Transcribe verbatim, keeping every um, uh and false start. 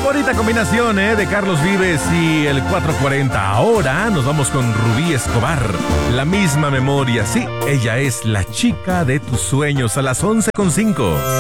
bonita combinación, ¿eh? De Carlos Vives y el cuatro cuarenta. Ahora nos vamos con Rubí Escobar. La misma memoria, sí, ella es la chica de tus sueños a las once con cinco.